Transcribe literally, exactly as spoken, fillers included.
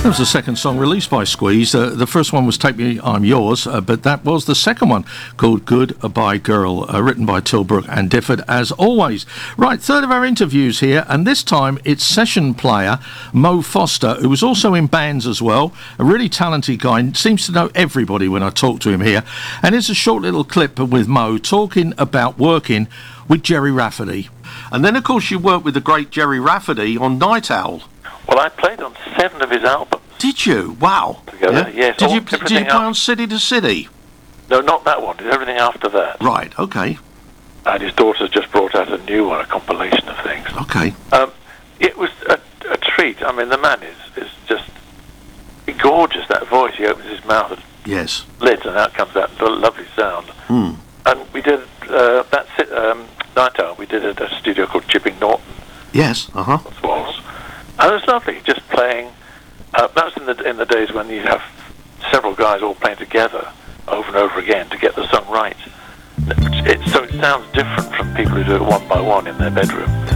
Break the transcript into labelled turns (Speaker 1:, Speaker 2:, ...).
Speaker 1: That was the second song released by Squeeze. Uh, the first one was Take Me, I'm Yours, uh, but that was the second one, called Goodbye Girl, uh, written by Tilbrook and Difford, as always. Right, third of our interviews here, and this time it's session player Mo Foster, who was also in bands as well, a really talented guy, seems to know everybody when I talk to him here. And here's a short little clip with Mo talking about working with Gerry Rafferty. And then, of course, you worked with the great Gerry Rafferty on Night Owl.
Speaker 2: Well, I played on seven of his albums.
Speaker 1: Did you? Wow.
Speaker 2: Together,
Speaker 1: yeah?
Speaker 2: yes.
Speaker 1: Did
Speaker 2: all,
Speaker 1: you, did you play on City to City?
Speaker 2: No, not that one. Did everything after that.
Speaker 1: Right, okay.
Speaker 2: And his daughter's just brought out a new one, a compilation of things.
Speaker 1: Okay.
Speaker 2: Um, it was a, a treat. I mean, the man is, is just gorgeous, that voice. He opens his mouth and
Speaker 1: yes.
Speaker 2: lids, and out comes that lovely sound.
Speaker 1: Hmm.
Speaker 2: And we did uh, that sit, um, Night Owl. We did it at a studio called Chipping Norton.
Speaker 1: Yes, uh-huh.
Speaker 2: Was. And it was lovely, just playing. Uh, that was in the in the days when you'd have several guys all playing together over and over again to get the song right. It, so it sounds different from people who do it one by one in their bedroom.